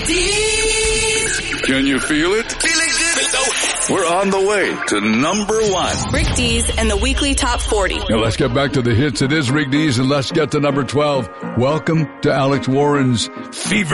Dees. Can you feel it? Feeling good though. We're on the way to number 1. Rick Dees and the weekly top 40. Now let's get back to the hits. It is Rick Dees, and let's get to number 12. Welcome to Alex Warren's Fever